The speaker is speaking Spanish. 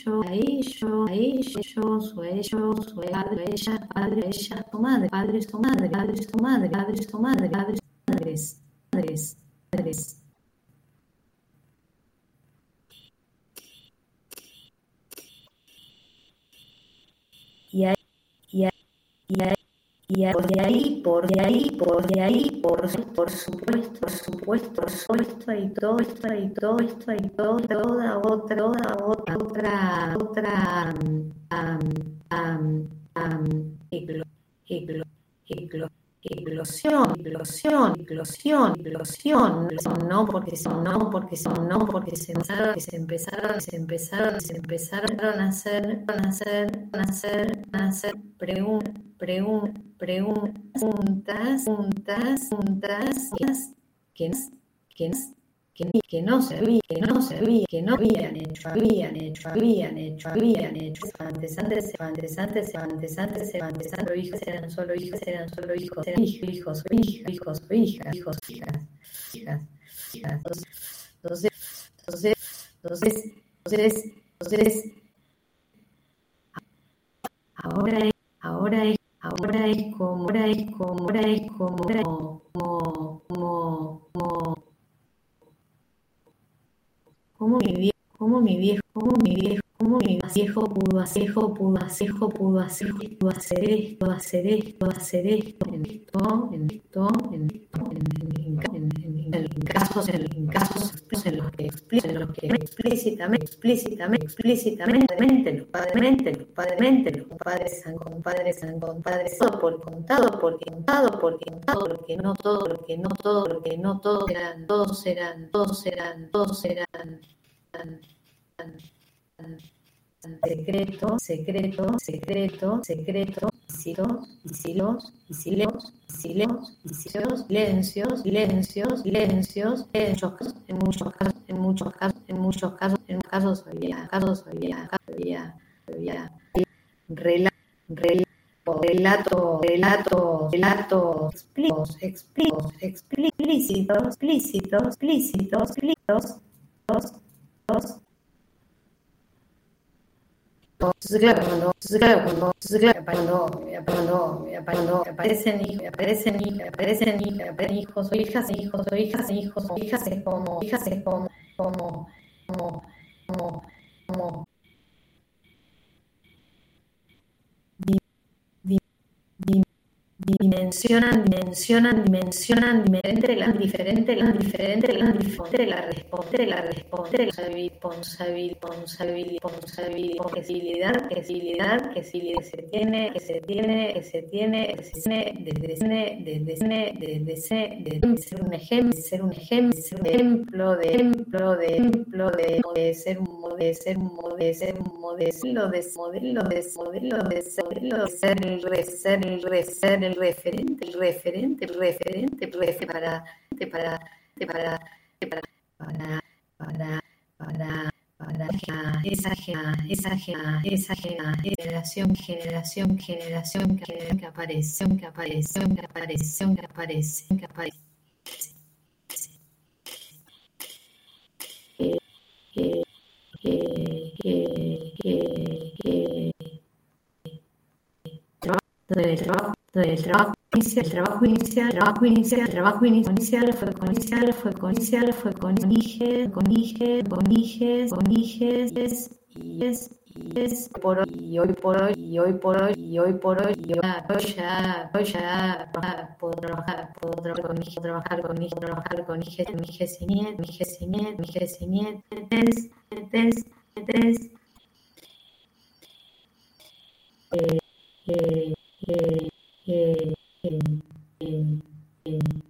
yo soy padre, ella, tu madre, padres, tu madre, padres, tu madre, padres, tu madre, padres, padres. Y ahí, y ahí, y ahí. Por supuesto, y todo esto, toda otra, eclosión, no porque se empezaron a hacer preguntas que, que no servían, que no habían hecho, antes, los hijos eran solo hijos, hijas. Entonces, ahora es como mi viejo pudo hacer esto, en casos en los que explícitamente los padres han por contado, porque no todos eran secreto, silencios, en muchos casos había relatos explícitos. Entonces, cuando aparecen hijos o hijas, es como dimensionan diferente la responsabilidad que se tiene desde ser un ejemplo de ser un modelo de ser el referente para esa generación que aparece. El trabajo inicial fue con hijes y hoy por hoy yo ya puedo trabajar con hijes y nietes.